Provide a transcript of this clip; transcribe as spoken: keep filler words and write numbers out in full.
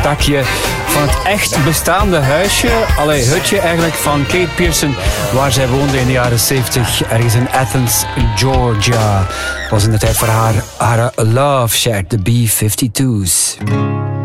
dakje van het echt bestaande huisje, allee, hutje eigenlijk, van Kate Pierson, waar zij woonde in de jaren zeventig, ergens in Athens, Georgia. Dat was in de tijd voor haar, haar Love Shack, de B vijfentwintig's.